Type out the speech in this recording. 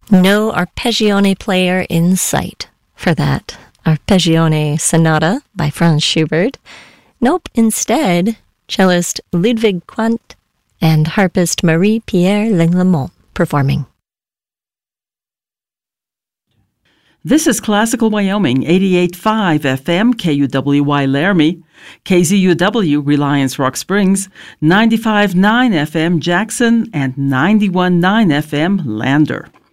No arpeggione player in sight for that Arpeggione Sonata by Franz Schubert. Nope, instead, cellist Ludwig Quandt and harpist Marie-Pierre Linglemont performing. This is Classical Wyoming, 88.5 FM, KUWY Laramie, KZUW Reliance Rock Springs, 95.9 FM Jackson, and 91.9 FM Lander.